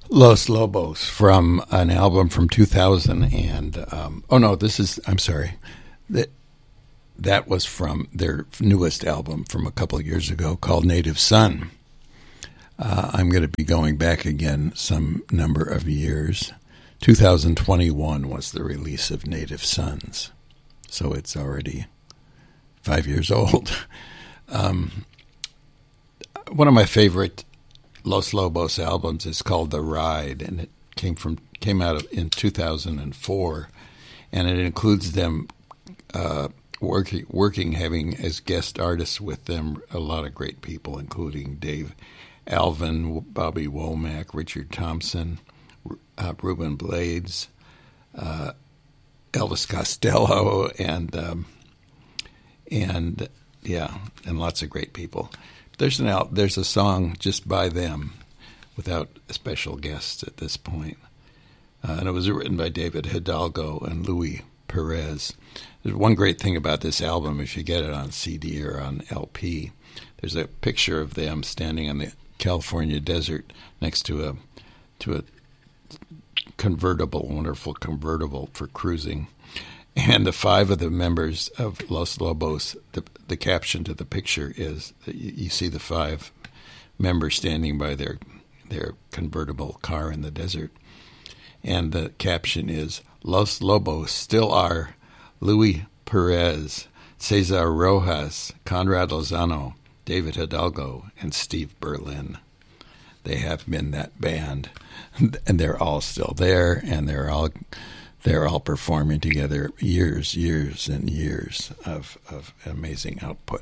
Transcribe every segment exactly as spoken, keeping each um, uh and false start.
Los Lobos from an album from two thousand and um, oh no, this is I'm sorry, that that was from their newest album from a couple of years ago called Native Son. Uh, I'm going to be going back again some number of years. two thousand twenty-one was the release of Native Sons, so it's already five years old. Um, one of my favorite Los Lobos albums is called The Ride, and it came from came out of, in two thousand four, and it includes them uh, working working having as guest artists with them a lot of great people, including Dave Alvin, Bobby Womack, Richard Thompson, uh, Ruben Blades, uh, Elvis Costello, and um, and yeah, and lots of great people. There's an out. There's a song just by them, without special guests at this point, uh, and it was written by David Hidalgo and Louis Perez. There's one great thing about this album: if you get it on C D or on L P, there's a picture of them standing in the California desert next to a to a convertible, wonderful convertible for cruising. And the five of the members of Los Lobos, the, the caption to the picture is that you, you see the five members standing by their their convertible car in the desert. And the caption is, Los Lobos still are Louis Perez, Cesar Rojas, Conrad Lozano, David Hidalgo, and Steve Berlin. They have been that band, and they're all still there, and they're all... They're all performing together years, years, and years of, of amazing output.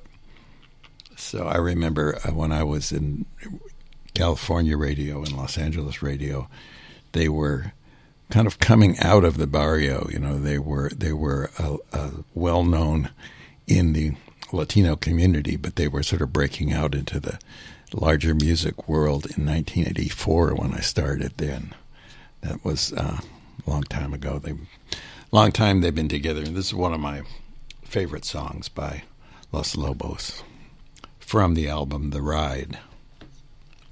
So I remember when I was in California radio and Los Angeles radio, they were kind of coming out of the barrio. You know, they were they were a, a well known in the Latino community, but they were sort of breaking out into the larger music world in nineteen eighty-four when I started. Then that was. Uh, Long time ago. They, long time they've been together, and this is one of my favorite songs by Los Lobos from the album The Ride.